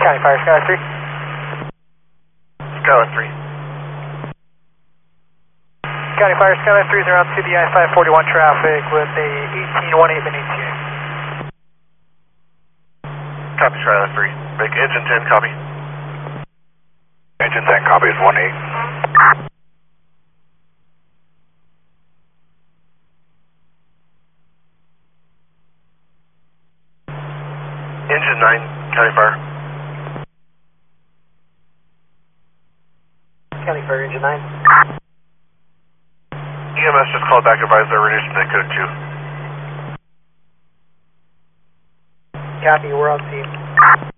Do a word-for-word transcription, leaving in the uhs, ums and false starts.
County Fire, Skyline three. Skyline three. County Fire, Skyline three is around to the I five forty-one traffic with a eighteen one eight min E T A. Copy, Skyline three. Make engine ten, copy. Engine ten, copy, is one eight. Engine nine, County Fire. County Fire, Engine nine. E M S just called back, advised they're reducing the code two. Copy, we're on scene.